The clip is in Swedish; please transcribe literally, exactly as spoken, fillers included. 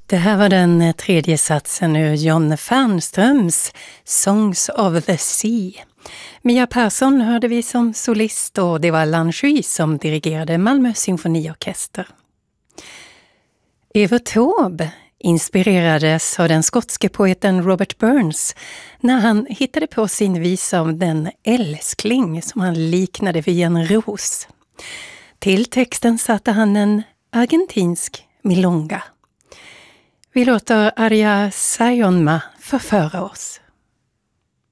Det här var den tredje satsen ur John Fernströms Songs of the Sea. Mia Persson hörde vi som solist och det var Lan Shui som dirigerade Malmö symfoniorkester. Evert Taube inspirerades av den skotske poeten Robert Burns när han hittade på sin visa om den älskling som han liknade vid en ros. Till texten satte han en argentinsk milonga. Vi låter Arja Sayonma förföra oss.